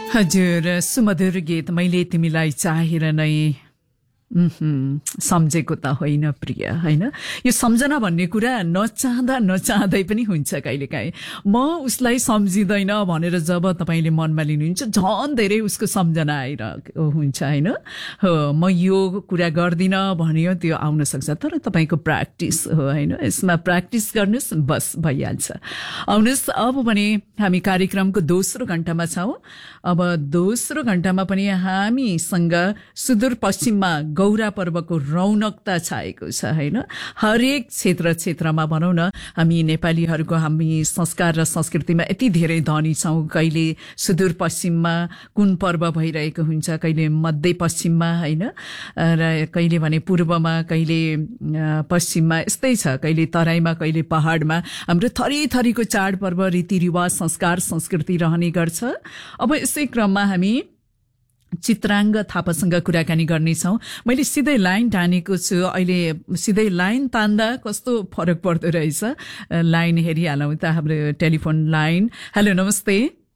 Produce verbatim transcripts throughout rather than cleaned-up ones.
हजुर सुमधुर गीत मैले तिमीलाई चाहेर नै सम्झेको त होइन प्रिय हैन यो सम्झना भन्ने कुरा नचाहँदा नचाहँदै पनि हुन्छ कहिलेकाहीँ म उसलाई सम्झिदैन भनेर जब तपाईले मनमा लिनुहुन्छ झन् धेरै उसको सम्झना आइरहेको हुन्छ हैन हो म यो कुरा गर्दिन भन्यो त्यो आउन सक्छ तर तपाईको प्र्याक्टिस हो हैन यसमा प्र्याक्टिस गर्नुस् बस भइहाल्छ आउनुस् अब भने हामी कार्यक्रमको दोस्रो घण्टामा छौं अब दोस्रो घण्टामा पनि हामीसँग सुदूरपश्चिममा गौरा पर्वको रौनकता छाएको छ हैन हरेक क्षेत्र क्षेत्रमा भनौं न हामी नेपालीहरुको हामी संस्कार र संस्कृतिमा यति धेरै धनी छौं कहिले सुदूरपश्चिममा कुन पर्व भइरहेको हुन्छ कहिले मध्यपश्चिममा हैन र कहिले भने पूर्वमा कहिले पश्चिममा यस्तै छ कहिले तराईमा कहिले पहाडमा हाम्रो थरी थरीको चाडपर्व रीतिरिवाज संस्कार संस्कृति रहने गर्छ अब यसै क्रममा हामी चित्रांग थापासँग कुराकानी गर्नेछौं मैले सिधै लाइन तानेको छु अहिले सिधै लाइन तान्दा कस्तो फरक पर्दो रहेछ लाइन हेरिहालौं त हाम्रो टेलिफोन लाइन हेलो नमस्ते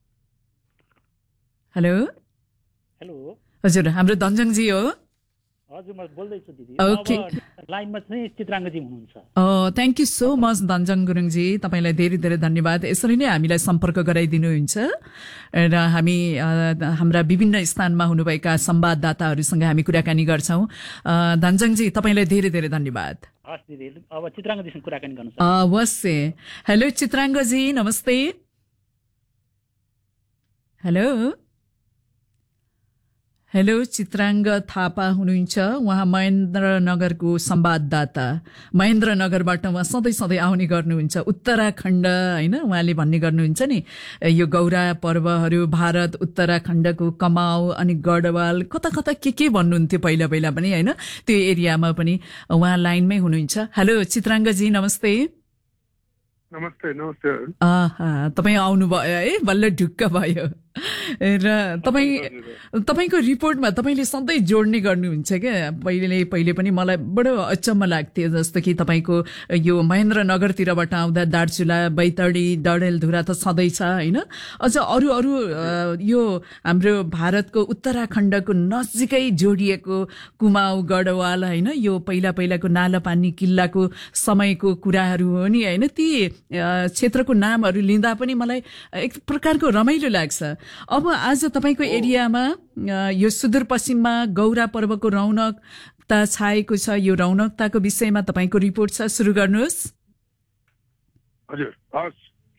हेलो हेलो हजुर हाम्रो दञ्जङ जी हो हजुर म बोल्दै छु दिदी ओके लाइनमा चाहिँ चित्रांग जी हुनुहुन्छ a thank you so much दञ्जङ Gurung जी तपाईलाई धेरै धेरै धन्यवाद यसरी नै हामीलाई सम्पर्क गराइदिनु हुन्छ र हामी हाम्रा विभिन्न स्थानमा हुनुभएका संवाददाताहरुसँग हामी कुराकानी गर्छौं दञ्जङ जी तपाईलाई धेरै धेरै धन्यवाद हस् दिदी अब चित्रांग जीसँग कुराकानी गर्नु छ अवश्य हेलो चित्रांग जी नमस्ते हेलो हेलो चित्रांग थापा हुनुहुन्छ उहाँ महेन्द्रनगरको संवाददाता महेन्द्रनगरबाट उहाँ सधैँ सधैँ आउने गर्नुहुन्छ उत्तराखण्ड हैन उहाँले भन्ने गर्नुहुन्छ नि यो गौरा पर्वहरू भारत उत्तराखण्डको कमाउ अनि गढवाल कता कता के के भन्नुहुन्थ्यो पहिला पहिला पनि हैन त्यो एरियामा पनि उहाँ लाइनमै हुनुहुन्छ हेलो चित्रांग जी नमस्ते नमस्ते नमस्ते आहा तपाई आउनु भयो है बल्ल ढुक्क भयो र तपाई तपाईको रिपोर्टमा तपाईले सधैँ जोड्ने गर्नुहुन्छ के पहिले पहिले पनि मलाई बडो अचम्म लाग्थ्यो जस्तो कि तपाईको यो महेन्द्रनगरतिरबाट आउँदा दार्चुला बैतडी डडेलधुरा त सधैँ छ हैन अझ अरु अरु यो हाम्रो भारतको उत्तराखण्डको नजिकै जोडिएको कुमाउ गढवाल हैन यो पहिला पहिलाको नालापानी किल्लाको समयको कुराहरू हो नि हैन ती क्षेत्रको नामहरू लिँदा पनि मलाई एक प्रकारको रमाइलो लाग्छ अब आज तपाईको एरियामा यो सुदूरपश्चिममा गौरा पर्वको रौनकता छाएको छ यो रौनकताको विषयमा तपाईको रिपोर्ट छ सुरु गर्नुहोस् हजुर हस्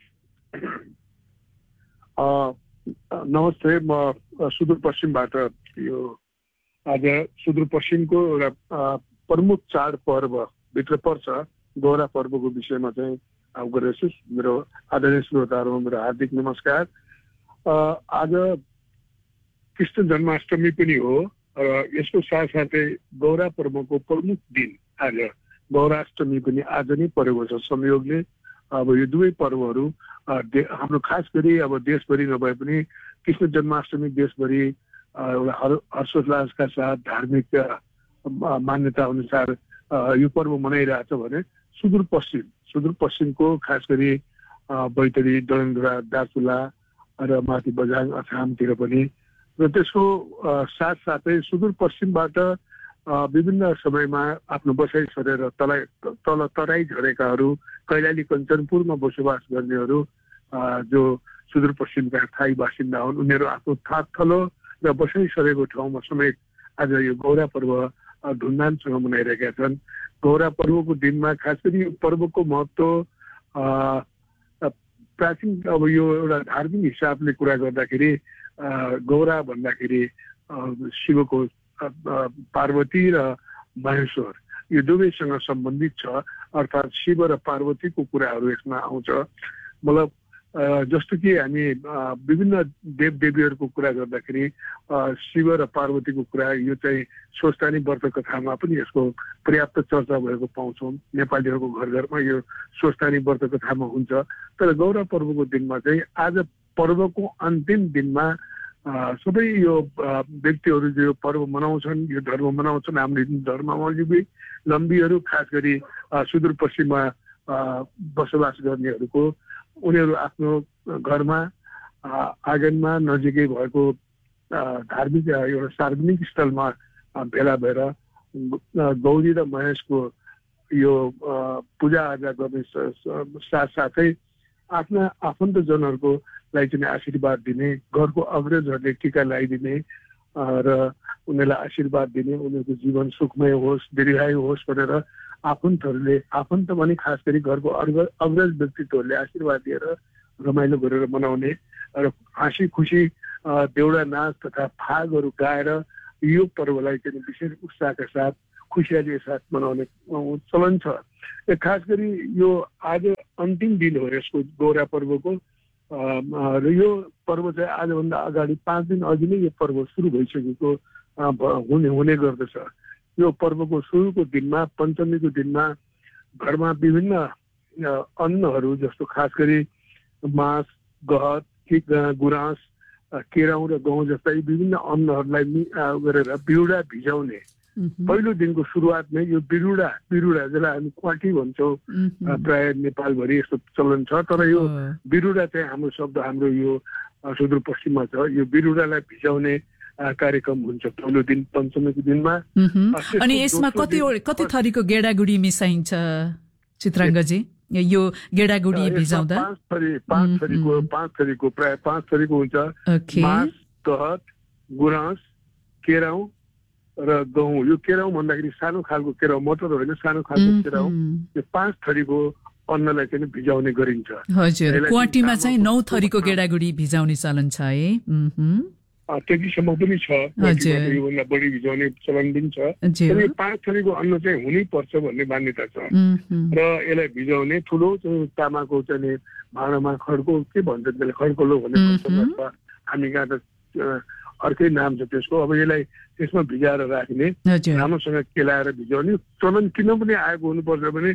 अ नमस्ते म सुदूरपश्चिमबाट यो आज सुदूरपश्चिमको एउटा प्रमुख चाड पर्व भित्र पर्छ गौरा पर्वको विषयमा चाहिँ अवगत छु मेरो आदरणीय श्रोताहरुमा मेरो हार्दिक नमस्कार आज कृष्ण जन्माष्टमी पनि हो र यसको साथसाथै गौरा पर्वको प्रमुख दिन आज गौराष्टमी पनि आज नै परेको छ संयोगले अब यो दुवै पर्वहरू हाम्रो खास गरी अब देशभरि नभए पनि कृष्ण जन्माष्टमी देशभरि एउटा हर्षोल्लासका साथ धार्मिक मान्यता अनुसार यो पर्व मनाइरहेछ भने सुदूरपश्चिम सुदूरपश्चिमको खास गरी बैतडी डडेलधुरा दार्चुला र माथि बझाङ अछामतिर पनि र त्यसको साथसाथै सुदूरपश्चिमबाट विभिन्न समयमा आफ्नो बसाइ सरेर तलाई तल तराई झरेकाहरू कैलाली कञ्चनपुरमा बसोबास गर्नेहरू जो सुदूरपश्चिमका स्थायी बासिन्दा हुन् उनीहरू आफ्नो थाक थलो र बसाइ सरेको ठाउँमा समेत आज यो गौरा पर्व धुमधामसँग मनाइरहेका छन् गौरा पर्वको दिनमा खास गरी यो पर्वको महत्त्व प्राचीन अब यो एउटा धार्मिक हिसाबले कुरा गर्दाखेरि गौरा भन्दाखेरि शिवको पार्वती र महेश्वर यो दुवैसँग सम्बन्धित छ अर्थात् शिव र पार्वतीको कुराहरू यसमा आउँछ मतलब जस्तो कि हामी विभिन्न देवदेवीहरूको कुरा गर्दाखेरि शिव र पार्वतीको कुरा यो चाहिँ स्वस्थानी व्रत कथामा पनि यसको पर्याप्त चर्चा भएको पाउँछौँ नेपालीहरूको घर घरमा यो स्वस्थानी व्रत कथामा हुन्छ तर गौरा पर्वको दिनमा चाहिँ आज पर्वको अन्तिम दिनमा सबै यो व्यक्तिहरू जो यो पर्व मनाउँछन् यो धर्म मनाउँछन् हाम्रो हिन्दू धर्मावलम्बी लम्बीहरू खास गरी सुदूरपश्चिममा बसोबास गर्नेहरूको उनीहरू आफ्नो घरमा आँगनमा नजिकै भएको धार्मिक एउटा सार्वजनिक स्थलमा भेला भएर गौरी र महेशको यो पूजाआजा गर्ने साथसाथै आफ्ना आफन्तजनहरूको लाई चाहिँ आशीर्वाद दिने, घरको अग्रजहरूले टिका लगाइदिने र उनीहरूलाई आशीर्वाद दिने, उनीहरूको जीवन सुखमय होस्, दीर्घायु होस् भनेर आफन्तहरूले, आफन्त भने खास गरी घरको अग्रज व्यक्तित्वहरूले आशीर्वाद दिएर रमाइलो गरेर मनाउने र हाँसी खुसी देउडा नाच तथा फागहरू गाएर यो पर्वलाई चाहिँ विशेष उत्साहका साथ खुसियालीका साथ मनाउने चलन छ। खास गरी यो आज अन्तिम दिन हो यसको गौरा पर्वको र यो पर्व चाहिँ आजभन्दा अगाडि पाँच दिन अघि नै यो पर्व सुरु भइसकेको हुने हुने गर्दछ। यो पर्वको सुरुको दिनमा, पञ्चमीको दिनमा घरमा विभिन्न अन्नहरू जस्तो खास गरी मास, गहत, गुराँस, केराउ र गहुँ जस्ता विभिन्न अन्नहरूलाई गरेर बिरुवा भिजाउने पहिलो दिनको सुरुवातमै यो बिरुवा बिरुवा जसलाई हामी क्वाटी भन्छौँ प्राय नेपालभरि यस्तो चलन छ। तर यो बिरुवा चाहिँ हाम्रो शब्द हाम्रो यो सुदूरपश्चिममा छ। यो बिरुवालाई भिजाउने कार्यक्रम हुन्छ पहिलो दिन पञ्चमीको दिनमा। अनि यसमा कति कति थरीको गेडागुडी मिसाइन्छ चित्राङ्गजी? यो गेडागुडी भिजाउँदा पाँच थरी पाँच थरीको पाँच थरीको प्राय पाँच थरीको हुन्छ। मास, गहत, गुराँस, केराउ र गहुँ। यो केराउ भन्दाखेरि सानो खालको केराउ, मटर होइन, सानो खालको केराउ। यो पाँच थरीको अन्नलाई चाहिँ भिजाउने गरिन्छ। हजुर, क्वाटीमा चाहिँ नौ थरीको गेडागुडी भिजाउने चलन छ है? त्यतिसम्म पनि छ, योभन्दा बढी भिजाउने चलन पनि छ। तर यो पाँच थरीको अन्न चाहिँ हुनै पर्छ भन्ने मान्यता छ र यसलाई भिजाउने ठुलो तामाको चाहिँ भाँडामा खड्को के भन्छ त्यसलाई, खड्कोलो भन्ने भन्छ। हामी कहाँ त अर्कै नाम छ त्यसको। अब यसलाई त्यसमा भिजाएर राख्ने, राम्रोसँग केलाएर भिजाउने चलन किन पनि आएको हुनुपर्छ भने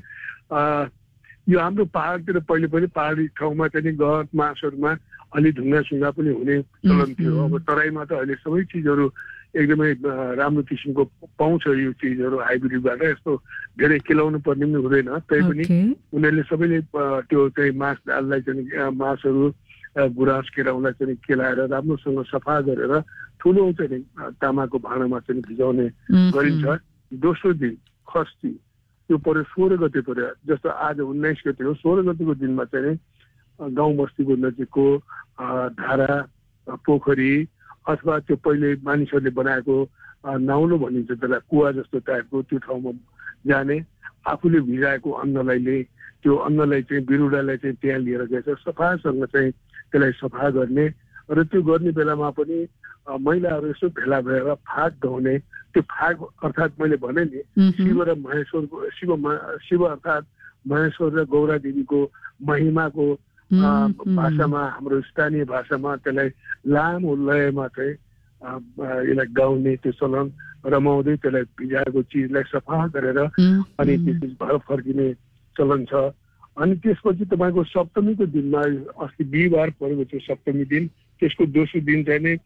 यो हाम्रो पहाडतिर पहिले पनि पहाडी ठाउँमा चाहिँ गहत मासहरूमा अलि ढुङ्गा सुङ्गा पनि हुने चलन थियो। अब तराईमा त अहिले सबै चिजहरू एकदमै राम्रो किसिमको पाउँछ। यो चिजहरू हाइब्रिडबाट यस्तो धेरै केलाउनु पर्ने पनि हुँदैन। तैपनि उनीहरूले सबैले त्यो चाहिँ मास दाललाई चाहिँ मासहरू गुराँस केराउलाई चाहिँ केलाएर राम्रोसँग सफा गरेर ठुलो चाहिँ तामाको भाँडामा चाहिँ भिजाउने गरिन्छ। दोस्रो दिन खस्ती, यो पर्यो सोह्र गते पर्यो, जस्तो आज उन्नाइस गते हो। सोह्र गतेको दिनमा चाहिँ गाउँ बस्तीको नजिकको धारा, पोखरी अथवा त्यो पहिले मानिसहरूले बनाएको नाउलो भनिन्छ त्यसलाई, कुवा जस्तो टाइपको, त्यो ठाउँमा जाने, आफूले भिजाएको अन्नलाई ले त्यो अन्नलाई चाहिँ बिरुवालाई चाहिँ त्यहाँ लिएर गएर सफासँग चाहिँ त्यसलाई सफा गर्ने र त्यो गर्ने बेलामा पनि महिलाहरू यसो भेला भएर फाग गाउने। त्यो फाग अर्थात् मैले भने नि शिव र महेश्वरको, शिव शिव अर्थात् महेश्वर र गौरा देवीको महिमाको भाषामा, हाम्रो स्थानीय भाषामा त्यसलाई लामो लयमा चाहिँ यसलाई गाउने त्यो चलन, रमाउँदै त्यसलाई भिजाएको चिजलाई सफा गरेर अनि त्यसपछि घर फर्किने चलन छ। अनि त्यसपछि तपाईँको सप्तमीको दिनमा, अस्ति बिहिबार परेको थियो सप्तमी दिन, त्यसको दोस्रो दिन चाहिँ नै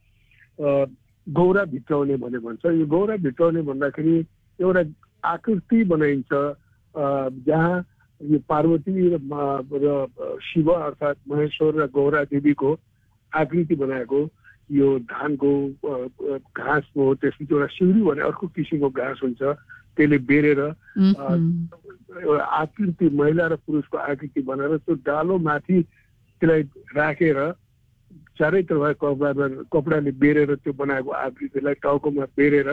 गौरा भित्राउने भने भन्छ। यो गौरा भित्राउने भन्दाखेरि एउटा आकृति बनाइन्छ जहाँ यो पार्वती र शिव अर्थात् महेश्वर र गौरा देवीको आकृति बनाएको यो धानको घाँस हो। त्यसपछि एउटा सिउरी भने अर्को किसिमको घाँस हुन्छ, त्यसले बेरेर एउटा आकृति, महिला र पुरुषको आकृति बनाएर त्यो डालो माथि त्यसलाई राखेर चारैतर्फ कपडा कपडाले बेरेर त्यो बनाएको आकृतिलाई टाउकोमा बेरेर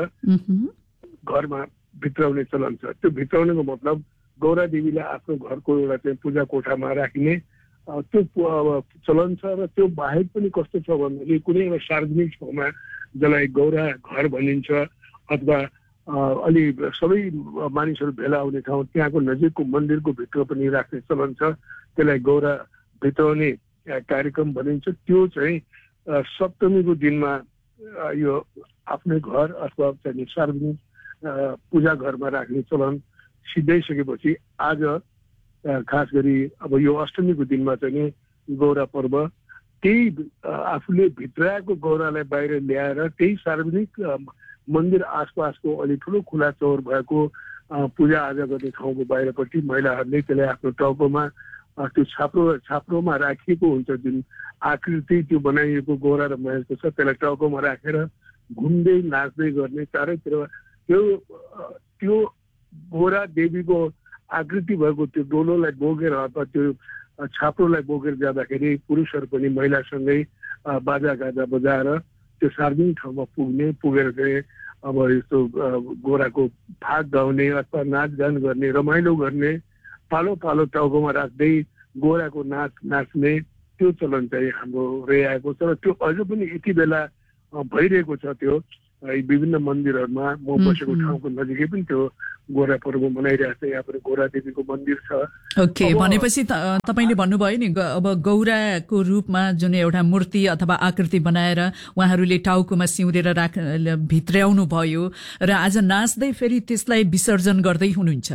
घरमा भित्राउने चलन छ। त्यो भित्राउनेको मतलब गौरा देवीलाई आफ्नो घरको एउटा चाहिँ पूजा कोठामा राख्ने त्यो चलन छ। र त्यो बाहेक पनि कस्तो छ भन्दाखेरि कुनै एउटा सार्वजनिक ठाउँमा जसलाई गौरा घर भनिन्छ अथवा अलि सबै मानिसहरू भेला हुने ठाउँ, त्यहाँको नजिकको मन्दिरको भित्र पनि राख्ने चलन छ। त्यसलाई गौरा भित्राउने कार्यक्रम भनिन्छ। त्यो चाहिँ सप्तमीको दिनमा यो आफ्नै घर अथवा चाहिँ सार्वजनिक पूजा घरमा राख्ने चलन सिद्धाइसकेपछि आज खास गरी अब यो अष्टमीको दिनमा चाहिँ गौरा पर्व, त्यही आफूले भित्राएको गौरालाई बाहिर ल्याएर त्यही सार्वजनिक मन्दिर आसपासको अलि ठुलो खुला चौर भएको पूजा आजा गर्ने ठाउँको बाहिरपट्टि महिलाहरूले त्यसलाई आफ्नो टाउकोमा त्यो छाप्रो छाप्रोमा राखिएको हुन्छ जुन आकृति त्यो बनाइएको गोरा र महेशको छ, त्यसलाई टाउकोमा राखेर घुम्दै नाच्दै गर्ने चारैतिर त्यो त्यो गोरा देवीको आकृति भएको त्यो डोलोलाई बोकेर अथवा त्यो छाप्रोलाई बोकेर जाँदाखेरि पुरुषहरू पनि महिलासँगै बाजा गाजा बजाएर त्यो सार्वजनिक ठाउँमा पुग्ने पुगेर चाहिँ अब यस्तो गोराको फाग गाउने अथवा नाचगान गर्ने रमाइलो गर्ने पालो पालो टाउकोमा राख्दै गोराको नाच नाच्ने त्यो चलन चाहिँ हाम्रो रहिआएको छ र त्यो अझ पनि यति बेला भइरहेको छ। त्यो विभिन्न मन्दिरहरूमा म बसेको ठाउँको नजिकै पनि त्यो गोरा पर्व मनाइरहेको छ। यहाँ पनि गोरा देवीको मन्दिर छ। ओके, भनेपछि तपाईँले भन्नुभयो नि अब गौराको रूपमा जुन एउटा मूर्ति अथवा आकृति बनाएर उहाँहरूले टाउकोमा सिउरेर राख भित्र्याउनु भयो र आज नाच्दै फेरि त्यसलाई विसर्जन गर्दै हुनुहुन्छ।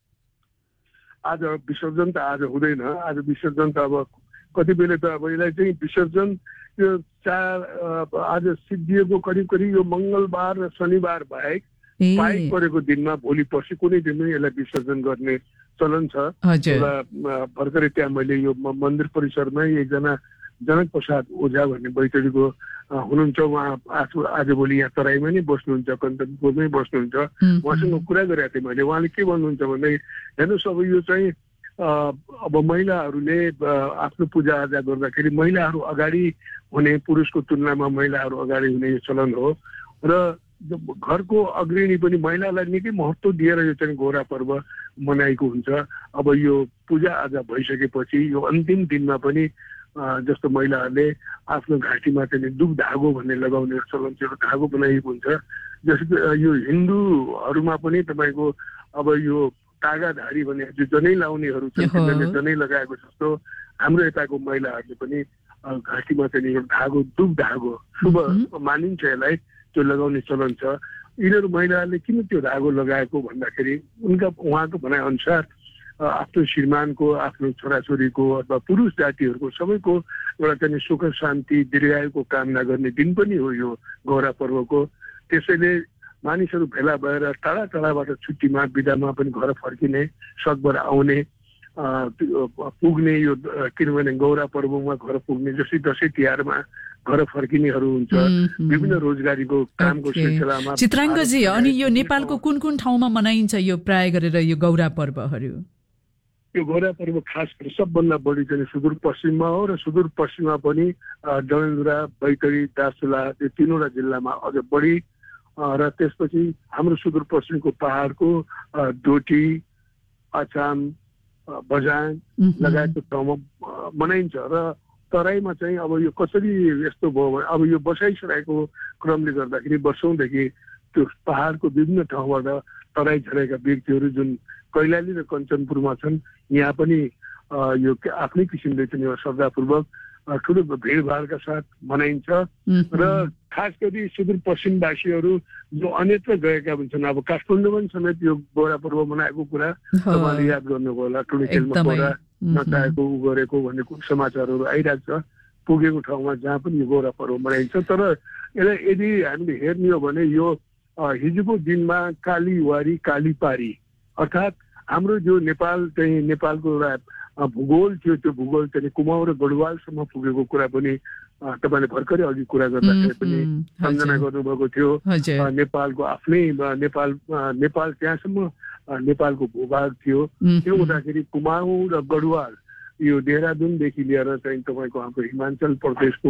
आज विसर्जन त आज हुँदैन। आज विसर्जन त अब कति बेला त अब यसलाई चाहिँ विसर्जन यो चार आज सिद्धिएको करिब करिब यो मङ्गलबार र शनिबार बाहेक बाहेक परेको दिनमा भोलि पर्सि कुनै दिनमा यसलाई विसर्जन गर्ने चलन छ। भर्खरै त्यहाँ मैले यो मन्दिर परिसरमै एकजना जनक प्रसाद ओझा भन्ने बैतडीको हुनुहुन्छ। उहाँ आज आजभोलि यहाँ तराईमा नै बस्नुहुन्छ, कञ्चनपुरमै बस्नुहुन्छ। उहाँसँग कुरा गरेको थिएँ मैले। उहाँले के भन्नुहुन्छ भने हेर्नुहोस् अब यो चाहिँ अब महिलाहरूले आफ्नो पूजाआजा गर्दाखेरि महिलाहरू अगाडि हुने, पुरुषको तुलनामा महिलाहरू अगाडि हुने यो चलन हो र घरको अग्रणी पनि महिलालाई निकै महत्त्व दिएर यो चाहिँ गोरा पर्व मनाएको हुन्छ। अब यो पूजाआजा भइसकेपछि यो अन्तिम दिनमा पनि जस्तो महिलाहरूले आफ्नो घाँटीमा चाहिँ दुध धागो भन्ने लगाउने चलन चाहिँ धागो बनाइएको हुन्छ। जस्तो यो हिन्दूहरूमा पनि तपाईँको अब यो तागाधारी भने जो जनै लाउनेहरू छन् तिनीहरूले जनै लगाएको जस्तो हाम्रो यताको महिलाहरूले पनि घाँटीमा चाहिँ यो धागो दुध धागो शुभ मानिन्छ, यसलाई त्यो लगाउने चलन छ। यिनीहरू महिलाहरूले किन त्यो धागो लगाएको भन्दाखेरि उनका उहाँको भनाइअनुसार आफ्नो श्रीमानको, आफ्नो छोराछोरीको अथवा पुरुष जातिहरूको सबैको एउटा चाहिँ सुख शान्ति दीर्घायुको कामना गर्ने दिन पनि हो यो गौरा पर्वको। त्यसैले मानिसहरू भेला भएर टाढा टाढाबाट छुट्टीमा बिदामा पनि घर फर्किने, सकभर आउने पुग्ने यो किनभने गौरा पर्वमा घर पुग्ने जस्तै दसैँ तिहारमा घर फर्किनेहरू हुन्छ। विभिन्न रोजगारीको कामको सिलसिलामा। चित्राङ्गजी, अनि यो नेपालको कुन कुन ठाउँमा मनाइन्छ यो प्राय गरेर यो गौरा पर्वहरू? यो गौरा पर्व खास गरी सबभन्दा बढी चाहिँ सुदूरपश्चिममा हो र सुदूरपश्चिममा पनि डडेलधुरा, बैतडी, दार्चुला यो तीनवटा जिल्लामा अझ बढी र त्यसपछि हाम्रो सुदूरपश्चिमको पहाडको डोटी, अछाम, बझाङ लगायतको ठाउँमा मनाइन्छ। र तराईमा चाहिँ अब यो कसरी यस्तो भयो भने अब यो बसाइसकेको क्रमले गर्दाखेरि वर्षौँदेखि त्यो पहाडको विभिन्न ठाउँबाट तराई झरेका व्यक्तिहरू जुन कैलाली र कञ्चनपुरमा छन्, यहाँ पनि यो आफ्नै किसिमले चाहिँ श्रद्धापूर्वक ठुलो भिडभाडका साथ मनाइन्छ। र खास गरी सुदूरपश्चिमवासीहरू जो अन्यत्र गएका हुन्छन्, अब काठमाडौँमा समेत यो गौरा पर्व मनाएको कुरा तपाईँले याद गर्नुभयो होला। टुँडिखेलमा गौरा नचाहेको उ गरेको भन्ने समाचारहरू आइरहेको छ पुगेको ठाउँमा जहाँ पनि यो गौरा पर्व मनाइन्छ। तर यसलाई यदि हामीले हेर्ने हो भने यो हिजोको दिनमा कालीवारी कालीपारी अर्थात् हाम्रो जो नेपाल चाहिँ नेपालको एउटा भूगोल थियो, त्यो भूगोल चाहिँ कुमाउँ र गढवालसम्म पुगेको कुरा पनि तपाईँले भर्खरै अघि कुरा गर्दाखेरि पनि सम्झना गर्नुभएको थियो। नेपालको आफ्नै नेपाल नेपाल त्यहाँसम्म नेपालको भूभाग थियो। त्यो हुँदाखेरि कुमाउँ र गढवाल यो देहरादुनदेखि लिएर चाहिँ तपाईँको हाम्रो हिमाचल प्रदेशको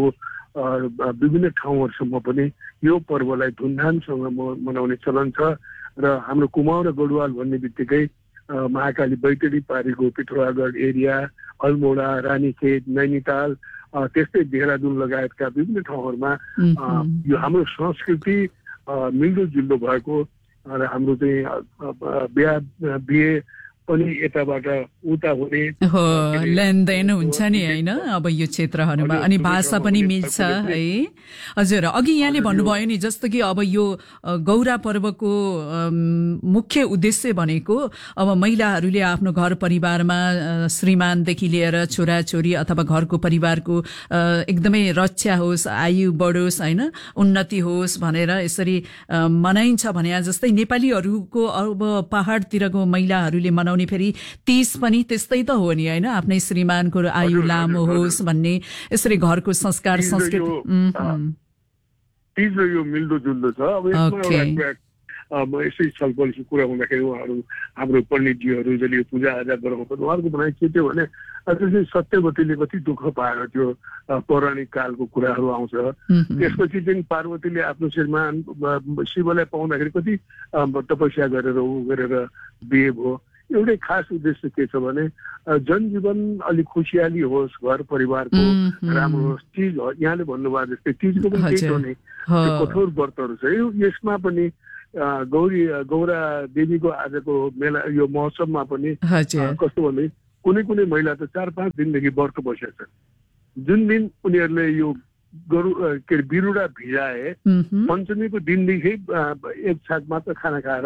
विभिन्न ठाउँहरूसम्म पनि यो पर्वलाई धुमधामसँग मनाउने चलन छ। र हाम्रो कुमाउँ र गढवाल भन्ने बित्तिकै महाकाली बैतडी पारीको पिथौरागढ एरिया, अल्मोडा, रानीखेत, नैनीताल, त्यस्तै देहरादुन लगायतका विभिन्न ठाउँहरूमा यो हाम्रो संस्कृति मिल्दोजुल्दो भएको र हाम्रो चाहिँ बिहा बिहे पनि यताबाट उता हुने लेनदेन हुन्छ नि होइन अब यो क्षेत्रहरूमा, अनि भाषा पनि मिल्छ है। हजुर, अघि यहाँले भन्नुभयो नि जस्तो कि अब यो गौरा पर्वको मुख्य उद्देश्य भनेको अब महिलाहरूले आफ्नो घर परिवारमा श्रीमानदेखि लिएर छोराछोरी अथवा घरको परिवारको एकदमै रक्षा होस्, आयु बढोस् होइन, उन्नति होस् भनेर यसरी मनाइन्छ भने जस्तै नेपालीहरूको अब पहाडतिरको महिलाहरूले मनाउने मनाउने फेरि तीज पनि त्यस्तै त हो नि होइन, आफ्नै श्रीमानको आयु लामो होस् भन्ने यसरी घरको संस्कार संस्कृति तीज र यो मिल्दो जुल्दो छ। अब यसमा एउटा अब यसै छलफलको कुरा हुँदाखेरि उहाँहरू हाम्रो पण्डितजीहरू जसले पूजा आजा गराउनु पर्छ उहाँहरूको भनाइ के थियो भने त्यसै सत्यवतीले कति दुःख पायो त्यो पौराणिक कालको कुराहरू आउँछ। त्यसपछि चाहिँ पार्वतीले आफ्नो श्रीमान शिवलाई पाउँदाखेरि कति तपस्या गरेर ऊ गरेर बिहे भयो। एउटै खास उद्देश्य के छ भने जनजीवन अलिक खुसियाली होस्, घर परिवारको राम्रो होस्। तीज यहाँले भन्नुभयो जस्तै तीजको पनि त्यही हो नि, कठोर व्रतहरू छ। यसमा पनि गौरी गौरा देवीको आजको मेला यो महोत्सवमा पनि कस्तो भने कुनै कुनै महिला त चार पाँच दिनदेखि व्रत बसेका छन्। जुन दिन उनीहरूले यो गरु के अरे बिरुवा भिजाए पञ्चमीको दिनदेखि एक छाक मात्र खाना खाएर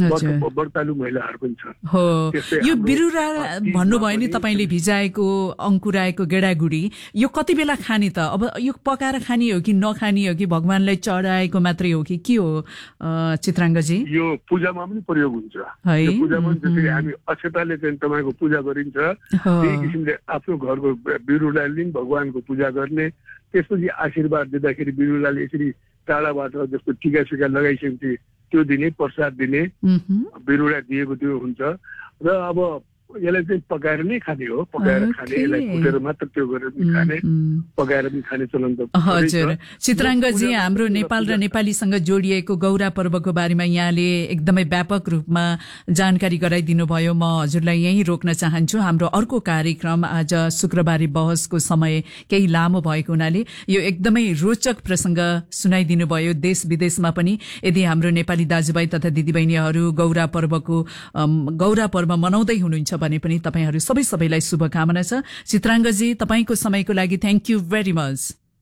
व्रतालु महिलाहरू पनि छन्। यो बिरुवा भन्नुभयो नि तपाईँले, भिजाएको अङ्कुराएको गेडागुडी, यो कति बेला खाने त? अब यो पकाएर खाने हो कि नखाने हो कि भगवानलाई चढाएको मात्रै हो कि के हो चित्राङ्गजी? यो पूजामा पनि प्रयोग हुन्छ है। पूजामा जसरी हामी अक्षताले चाहिँ तपाईँको पूजा गरिन्छ त्यही किसिमले आफ्नो घरको बिरुवालाई लिन भगवानको पूजा गर्ने, त्यसपछि आशीर्वाद दिँदाखेरि बिरुवाले यसरी टाढाबाट जस्तो टिका सिका लगाइसकेपछि त्यो दिने, प्रसाद दिने, बिरुवा दिएको त्यो हुन्छ। र अब यसलाई चाहिँ पकाएर नै खाने हो, पकाएर खाने, यसलाई कुटेर मात्र त्यो गरेर खाने, पकाएर पनि खाने चलन त। हजुर चित्राङ्गजी, हाम्रो नेपाल र नेपालीसँग जोडिएको गौरा पर्वको बारेमा यहाँले एकदमै व्यापक रूपमा जानकारी गराइदिनु भयो। म हजुरलाई यहीँ रोक्न चाहन्छु। हाम्रो अर्को कार्यक्रम आज शुक्रबारे बहसको समय केही लामो भएको हुनाले यो एकदमै रोचक प्रसङ्ग सुनाइदिनु भयो। देश विदेशमा पनि यदि हाम्रो नेपाली दाजुभाइ तथा दिदीबहिनीहरू गौरा पर्वको गौरा पर्व मनाउँदै हुनुहुन्छ भने पनि तपाईहरू सबै सबैलाई शुभकामना छ। चित्राङ्गजी, तपाईँको समयको लागि थ्याङ्क यू भेरी मच।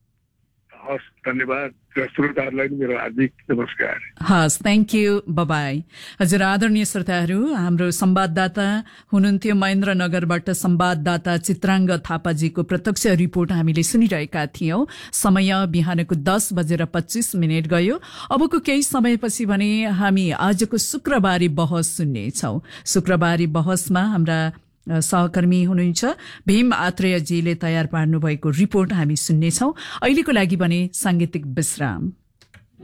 हस्, धन्यवाद। श्रोताहरूलाई मेरो हार्दिक नमस्कार। हस्, थ्याङ्क यू, बाई। हजुर आदरणीय श्रोताहरू, हाम्रो संवाददाता हुनुहुन्थ्यो महेन्द्रनगरबाट संवाददाता चित्राङ्ग थापाजीको प्रत्यक्ष रिपोर्ट हामीले सुनिरहेका थियौं। समय बिहानको दस बजेर पच्चीस मिनट गयो। अबको केही समयपछि भने हामी आजको शुक्रबारे बहस सुन्नेछौं। शुक्रबारे बहसमा हाम्रा सहकर्मी हुनुहुन्छ भीम आत्रेयजीले तयार पार्नु भएको रिपोर्ट हामी सुन्नेछौं। अहिलेको लागि भने सांगीतिक विश्राम।